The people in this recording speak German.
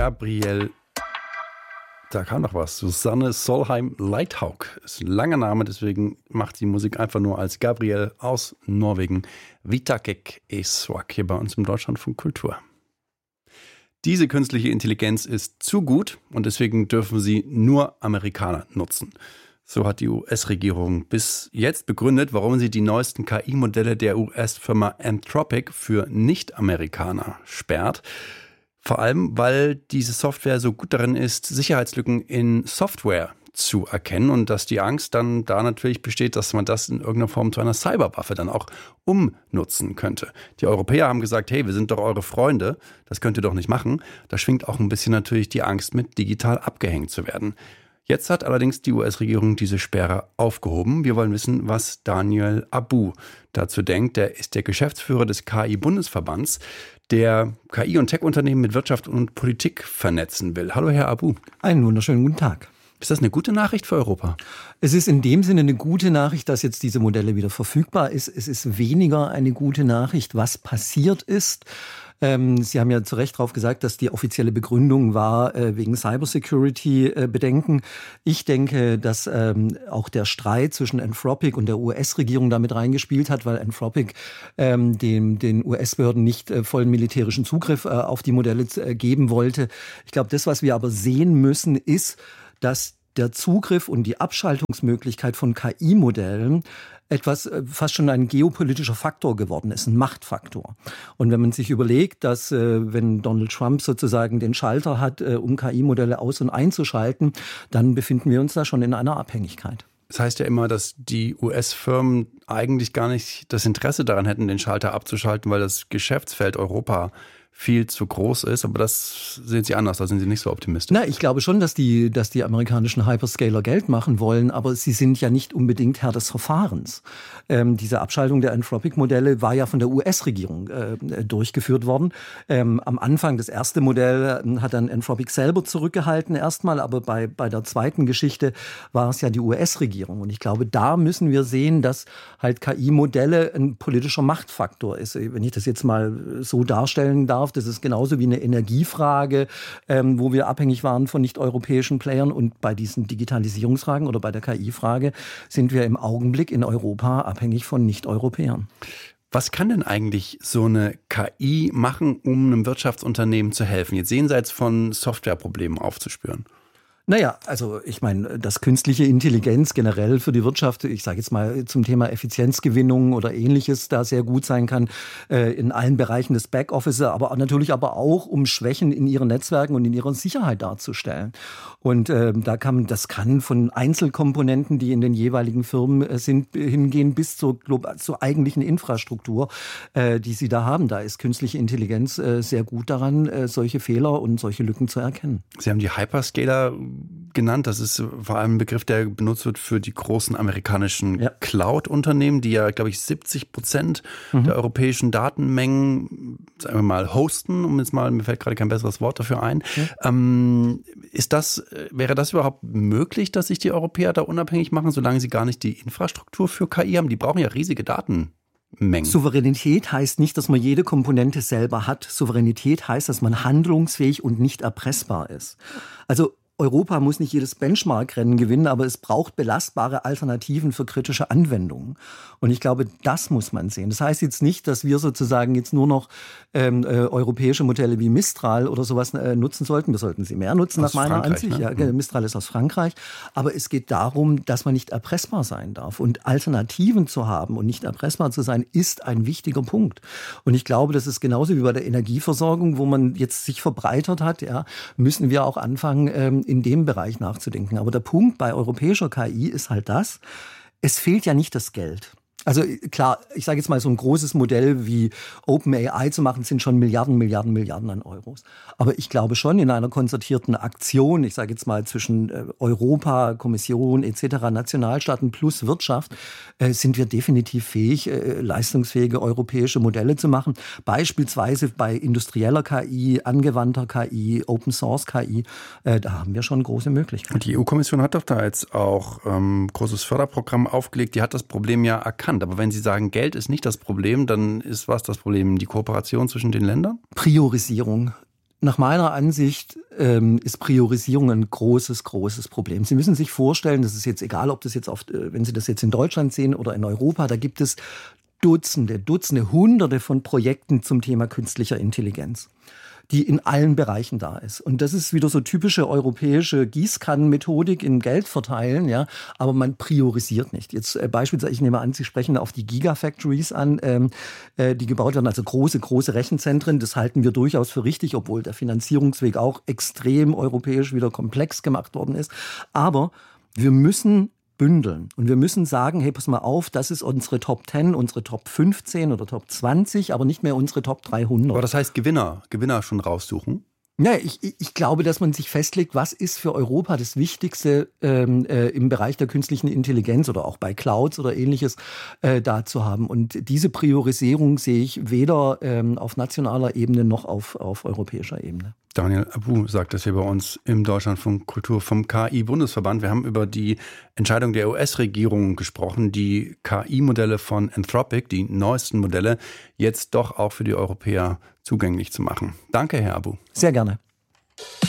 Gabriel, da kam noch was. Susanne Solheim-Leithaug ist ein langer Name, deswegen macht die Musik einfach nur als Gabriel aus Norwegen. Vitakek Eswak hier bei uns im Deutschlandfunk Kultur. Diese künstliche Intelligenz ist zu gut und deswegen dürfen sie nur Amerikaner nutzen. So hat die US-Regierung bis jetzt begründet, warum sie die neuesten KI-Modelle der US-Firma Anthropic für Nicht-Amerikaner sperrt. Vor allem, weil diese Software so gut darin ist, Sicherheitslücken in Software zu erkennen und dass die Angst dann da natürlich besteht, dass man das in irgendeiner Form zu einer Cyberwaffe dann auch umnutzen könnte. Die Europäer haben gesagt, hey, wir sind doch eure Freunde, das könnt ihr doch nicht machen. Da schwingt auch ein bisschen natürlich die Angst mit, digital abgehängt zu werden. Jetzt hat allerdings die US-Regierung diese Sperre aufgehoben. Wir wollen wissen, was Daniel Abu dazu denkt. Der ist der Geschäftsführer des KI-Bundesverbands, der KI- und Tech-Unternehmen mit Wirtschaft und Politik vernetzen will. Hallo, Herr Abu. Einen wunderschönen guten Tag. Ist das eine gute Nachricht für Europa? Es ist in dem Sinne eine gute Nachricht, dass jetzt diese Modelle wieder verfügbar ist. Es ist weniger eine gute Nachricht, was passiert ist. Sie haben ja zu Recht darauf gesagt, dass die offizielle Begründung war wegen Cybersecurity-Bedenken. Ich denke, dass auch der Streit zwischen Anthropic und der US-Regierung damit reingespielt hat, weil Anthropic den US-Behörden nicht vollen militärischen Zugriff auf die Modelle geben wollte. Ich glaube, das, was wir aber sehen müssen, ist, dass der Zugriff und die Abschaltungsmöglichkeit von KI-Modellen etwas fast schon ein geopolitischer Faktor geworden ist, ein Machtfaktor. Und wenn man sich überlegt, dass wenn Donald Trump sozusagen den Schalter hat, um KI-Modelle aus- und einzuschalten, dann befinden wir uns da schon in einer Abhängigkeit. Das heißt ja immer, dass die US-Firmen eigentlich gar nicht das Interesse daran hätten, den Schalter abzuschalten, weil das Geschäftsfeld Europa viel zu groß ist, aber das sehen Sie anders, da sind Sie nicht so optimistisch. Na, ich glaube schon, dass die amerikanischen Hyperscaler Geld machen wollen, aber sie sind ja nicht unbedingt Herr des Verfahrens. Diese Abschaltung der Anthropic-Modelle war ja von der US-Regierung durchgeführt worden. Am Anfang, das erste Modell hat dann Anthropic selber zurückgehalten erstmal, aber bei der zweiten Geschichte war es ja die US-Regierung. Und ich glaube, da müssen wir sehen, dass halt KI-Modelle ein politischer Machtfaktor ist. Wenn ich das jetzt mal so darstellen darf, das ist genauso wie eine Energiefrage, wo wir abhängig waren von nicht-europäischen Playern. Und bei diesen Digitalisierungsfragen oder bei der KI-Frage sind wir im Augenblick in Europa abhängig von Nicht-Europäern. Was kann denn eigentlich so eine KI machen, um einem Wirtschaftsunternehmen zu helfen? Jetzt jenseits von Softwareproblemen aufzuspüren. Naja, also ich meine, dass künstliche Intelligenz generell für die Wirtschaft, ich sage jetzt mal zum Thema Effizienzgewinnung oder Ähnliches, da sehr gut sein kann, in allen Bereichen des Backoffice, aber natürlich auch, um Schwächen in ihren Netzwerken und in ihrer Sicherheit darzustellen. Und das kann von Einzelkomponenten, die in den jeweiligen Firmen sind, hingehen bis zur eigentlichen Infrastruktur, die sie da haben. Da ist künstliche Intelligenz sehr gut daran, solche Fehler und solche Lücken zu erkennen. Sie haben die Hyperscaler genannt. Das ist vor allem ein Begriff, der benutzt wird für die großen amerikanischen Cloud-Unternehmen, die ja, glaube ich, 70% der europäischen Datenmengen, sagen wir mal, hosten, mir fällt gerade kein besseres Wort dafür ein. Wäre das überhaupt möglich, dass sich die Europäer da unabhängig machen, solange sie gar nicht die Infrastruktur für KI haben? Die brauchen ja riesige Datenmengen. Souveränität heißt nicht, dass man jede Komponente selber hat. Souveränität heißt, dass man handlungsfähig und nicht erpressbar ist. Also Europa muss nicht jedes Benchmark-Rennen gewinnen, aber es braucht belastbare Alternativen für kritische Anwendungen. Und ich glaube, das muss man sehen. Das heißt jetzt nicht, dass wir sozusagen jetzt nur noch europäische Modelle wie Mistral oder sowas nutzen sollten. Wir sollten sie mehr nutzen, nach meiner Ansicht. Ne? Ja, Mistral ist aus Frankreich. Aber es geht darum, dass man nicht erpressbar sein darf. Und Alternativen zu haben und nicht erpressbar zu sein, ist ein wichtiger Punkt. Und ich glaube, das ist genauso wie bei der Energieversorgung, wo man jetzt sich verbreitert hat, ja, müssen wir auch anfangen, in dem Bereich nachzudenken. Aber der Punkt bei europäischer KI ist halt es fehlt ja nicht das Geld. Also klar, ich sage jetzt mal, so ein großes Modell wie OpenAI zu machen, sind schon Milliarden an Euros. Aber ich glaube schon, in einer konzertierten Aktion, ich sage jetzt mal zwischen Europa, Kommission etc., Nationalstaaten plus Wirtschaft, sind wir definitiv fähig, leistungsfähige europäische Modelle zu machen. Beispielsweise bei industrieller KI, angewandter KI, Open Source KI, da haben wir schon große Möglichkeiten. Die EU-Kommission hat doch da jetzt auch großes Förderprogramm aufgelegt. Die hat das Problem ja erkannt. Aber wenn Sie sagen, Geld ist nicht das Problem, dann ist was das Problem? Die Kooperation zwischen den Ländern? Priorisierung. Nach meiner Ansicht ist Priorisierung ein großes Problem. Sie müssen sich vorstellen, das ist jetzt egal, ob das jetzt wenn Sie das jetzt in Deutschland sehen oder in Europa, da gibt es Dutzende, Hunderte von Projekten zum Thema künstlicher Intelligenz, die in allen Bereichen da ist. Und das ist wieder so typische europäische Gießkannenmethodik im Geld verteilen, ja, aber man priorisiert nicht. Jetzt beispielsweise, ich nehme an, Sie sprechen auf die Gigafactories an, die gebaut werden, also große Rechenzentren. Das halten wir durchaus für richtig, obwohl der Finanzierungsweg auch extrem europäisch wieder komplex gemacht worden ist. Aber wir müssen bündeln. Und wir müssen sagen, hey, pass mal auf, das ist unsere Top 10, unsere Top 15 oder Top 20, aber nicht mehr unsere Top 300. Aber das heißt Gewinner schon raussuchen? Ja, ich glaube, dass man sich festlegt, was ist für Europa das Wichtigste im Bereich der künstlichen Intelligenz oder auch bei Clouds oder Ähnliches da zu haben. Und diese Priorisierung sehe ich weder auf nationaler Ebene noch auf europäischer Ebene. Daniel Abu sagt das hier bei uns im Deutschlandfunk Kultur vom KI-Bundesverband. Wir haben über die Entscheidung der US-Regierung gesprochen, die KI-Modelle von Anthropic, die neuesten Modelle, jetzt doch auch für die Europäer zugänglich zu machen. Danke, Herr Abu. Sehr gerne.